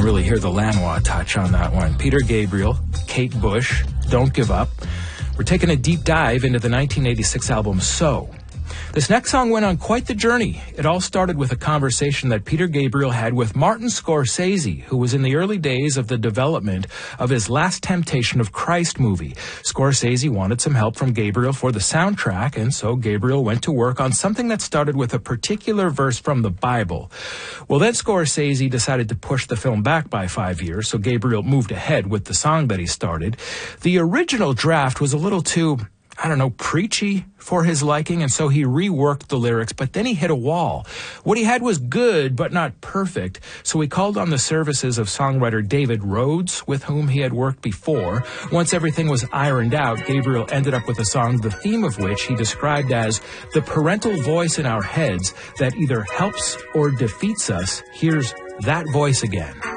can really hear the Lanois touch on that one. Peter Gabriel, Kate Bush, Don't Give Up. We're taking a deep dive into the 1986 album So. This next song went on quite the journey. It all started with a conversation that Peter Gabriel had with Martin Scorsese, who was in the early days of the development of his Last Temptation of Christ movie. Scorsese wanted some help from Gabriel for the soundtrack, and so Gabriel went to work on something that started with a particular verse from the Bible. Well, then Scorsese decided to push the film back by 5 years, so Gabriel moved ahead with the song that he started. The original draft was a little too, preachy for his liking, and so he reworked the lyrics, but then he hit a wall. What he had was good, but not perfect, so he called on the services of songwriter David Rhodes, with whom he had worked before. Once everything was ironed out, Gabriel ended up with a song, the theme of which he described as the parental voice in our heads that either helps or defeats us. Here's that voice again.